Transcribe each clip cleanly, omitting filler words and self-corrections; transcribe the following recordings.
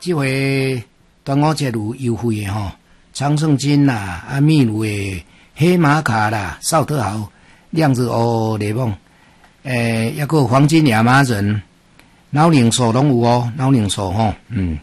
这回端午节有优惠的吼，长胜金啦、秘鲁的黑马卡啦、绍特豪、酿子欧雷梦，还有黄金亚麻仁、老零手拢有哦，老零手吼，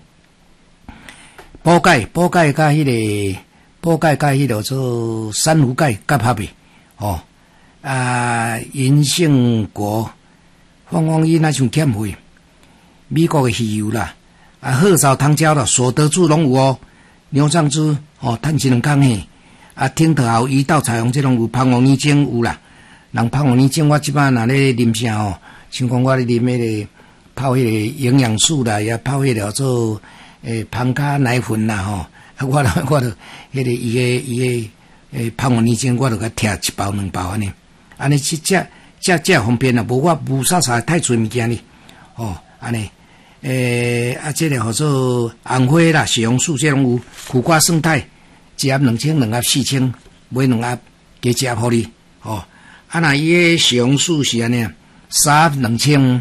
宝盖甲迄个做珊瑚盖夹合的吼，银杏果、凤伊那像欠费，美国的鱼油啦。鹤藻糖胶啦，所得珠拢有哦，牛樟珠哦，趁一2工嘿。听特豪鱼稻彩虹这种有，芳王泥精有啦。人芳王泥精，我即摆若咧啉啥哦，像讲我咧啉迄个泡迄个营养素啦，也泡迄个做芳咖奶粉啦吼。我著迄个伊个芳王泥精，我著甲摕1包2包安尼。安尼这方便啦，无我无啥太侪物件哩，哦安尼。这个叫做红花啦、西红柿这种有，苦瓜生态，1盒2000，2盒4000，买2盒加1盒互你，哦。若伊个西红柿是安尼，3盒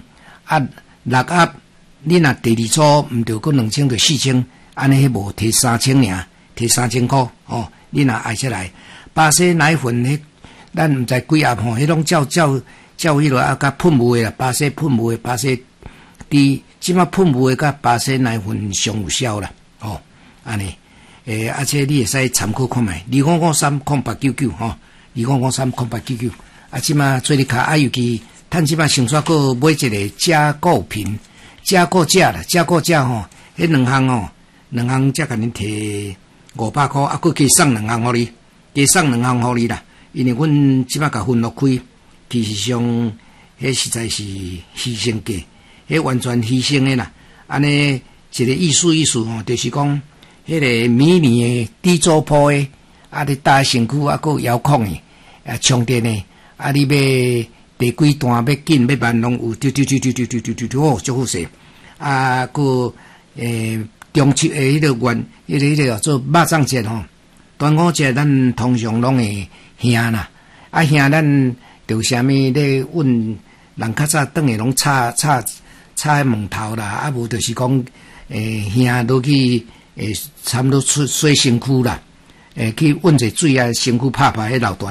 2000，6盒，你若第2组毋着搁2000就4000，安尼迄无摕3000尔，摕3000块，哦。你若爱出来，巴西奶粉迄，咱毋知几盒吼，迄拢叫迄落甲喷雾的啦，巴西喷雾的，巴西即马喷雾的甲巴西奶粉上有效啦，哦，安尼，而且你会使参考看卖，25530899吼，25530899，即马做你卡，尤其趁即马上煞个买一个加购品，加购价啦，加购价吼，迄2项哦，2项才甲恁摕500块，佫加送2项互你，加送2项互你啦，因为阮即马甲分落开，其实上，迄实在是牺牲价。迄完全牺牲的啦，安尼一个意思吼，就是讲，迄个迷你的低周波的，你搭身躯佫遥控的，充电的，你要第几段要紧要慢拢有，哦，足好势。佫中秋迄个迄个做肉粽节吼，端午节咱通常拢会兄啦，兄咱着啥物咧阮人较早转去拢炒焖头啦，无就是讲，兄落去，差不多洗身躯啦，去温者水身躯拍迄老大。